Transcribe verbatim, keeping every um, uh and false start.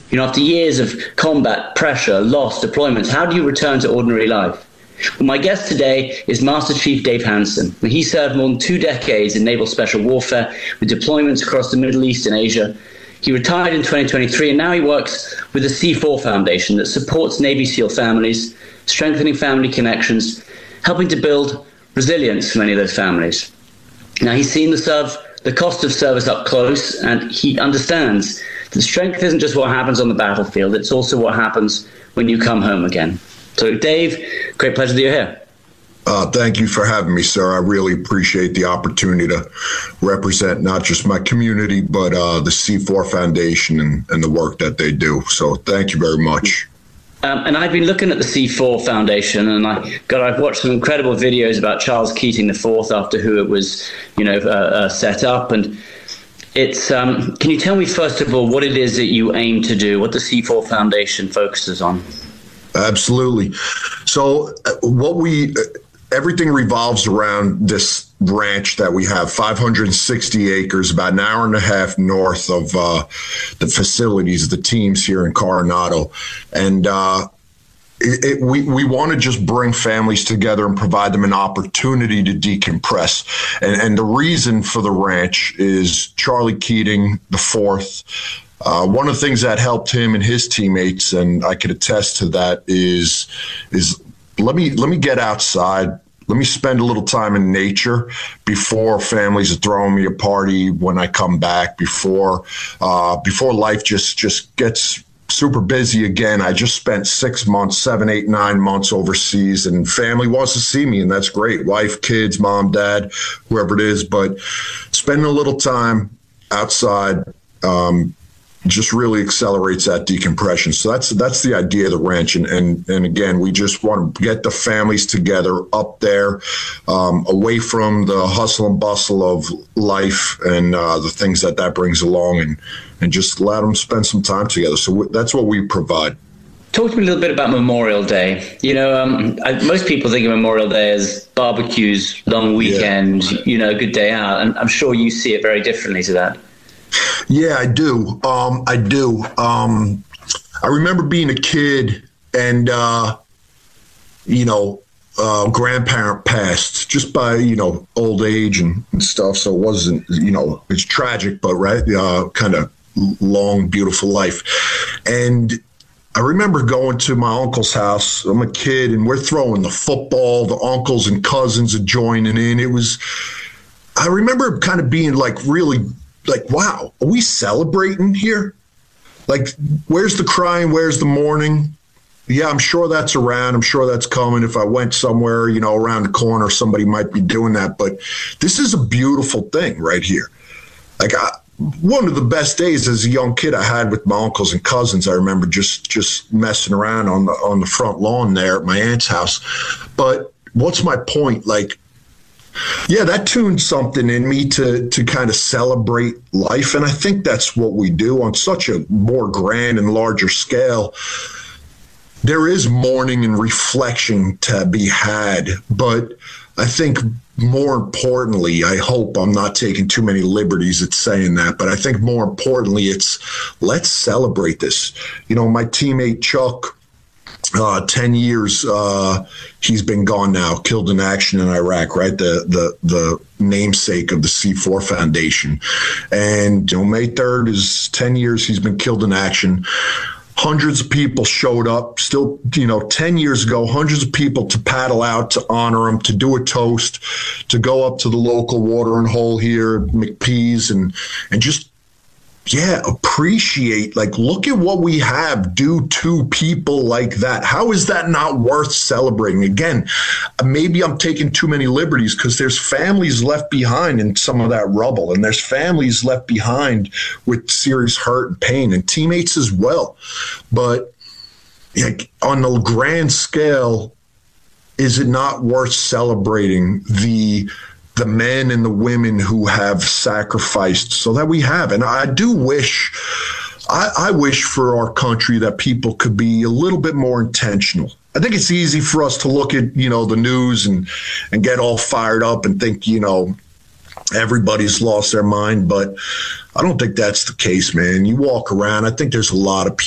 You know, after years of combat, pressure, loss, deployments, how do you return to ordinary life? Well, my guest today is Master Chief Dave Hansen. He served more than two decades in naval special warfare with deployments across the Middle East and Asia. He retired in twenty twenty-three, and now he works with the C four Foundation that supports Navy SEAL families, strengthening family connections, helping to build resilience for many of those families. Now, he's seen the serve, the cost of service up close, and he understands that strength isn't just what happens on the battlefield, it's also what happens when you come home again. So, Dave, great pleasure that you're here. Uh, thank you for having me, sir. I really appreciate the opportunity to represent not just my community, but uh, the C four Foundation and, and the work that they do. So thank you very much. Um, and I've been looking at the C four Foundation, and I, God, I've watched some incredible videos about Charles Keating the Fourth, after who it was, you know, uh, uh, set up. And it's, um, can you tell me first of all what it is that you aim to do, what the C four Foundation focuses on? Absolutely. So uh, what we, uh, everything revolves around this ranch that we have, five hundred sixty acres, about an hour and a half north of uh, the facilities, the teams here in Coronado. And uh, it, it, we, we want to just bring families together and provide them an opportunity to decompress. And, and the reason for the ranch is Charlie Keating the Fourth. Uh, one of the things that helped him and his teammates, and I could attest to that, is is let me let me get outside. Let me spend a little time in nature before families are throwing me a party when I come back. Before uh, before life just just gets super busy again. I just spent six months, seven, eight, nine months overseas, and family wants to see me, and that's great. Wife, kids, mom, dad, whoever it is. But spending a little time outside Um, just really accelerates that decompression. So that's that's the idea of the ranch. And and, and again, we just want to get the families together up there, um, away from the hustle and bustle of life and uh, the things that that brings along, and, and just let them spend some time together. So w- that's what we provide. Talk to me a little bit about Memorial Day. You know, um, I, most people think of Memorial Day as barbecues, long weekend, yeah. you know, good day out. And I'm sure you see it very differently to that. Yeah, I do. Um, I do. Um, I remember being a kid and, uh, you know, uh, grandparent passed just by, you know, old age and, and stuff. So it wasn't, you know, it's tragic, but right, uh, kind of long, beautiful life. And I remember going to my uncle's house. I'm a kid and we're throwing the football. The uncles and cousins are joining in. It was, I remember kind of being like really like, wow, are we celebrating here? Like, where's the crying? Where's the mourning? Yeah, I'm sure that's around. I'm sure that's coming. If I went somewhere, you know, around the corner, somebody might be doing that. But this is a beautiful thing right here. Like, I, one of the best days as a young kid I had with my uncles and cousins. I remember just just messing around on the on the front lawn there at my aunt's house. But what's my point? Like, yeah, that tuned something in me to to kind of celebrate life. And I think that's what we do on such a more grand and larger scale. There is mourning and reflection to be had. But I think more importantly, I hope I'm not taking too many liberties at saying that, but I think more importantly, it's let's celebrate this. You know, my teammate Chuck, Uh, ten years uh, he's been gone now, killed in action in Iraq, right? The the the namesake of the C four Foundation. And you know, May third is ten years he's been killed in action. Hundreds of people showed up still, you know, ten years ago, hundreds of people to paddle out to honor him, to do a toast, to go up to the local watering hole here, McPease, and and just Yeah, appreciate, like, look at what we have due to people like that. How is that not worth celebrating? Again, maybe I'm taking too many liberties because there's families left behind in some of that rubble, and there's families left behind with serious hurt and pain, and teammates as well. But like, on the grand scale, is it not worth celebrating the the men and the women who have sacrificed so that we have? And I do wish, I, I wish for our country that people could be a little bit more intentional. I think it's easy for us to look at, you know, the news and, and get all fired up and think, you know, everybody's lost their mind. But I don't think that's the case, man. You walk around, I think there's a lot of people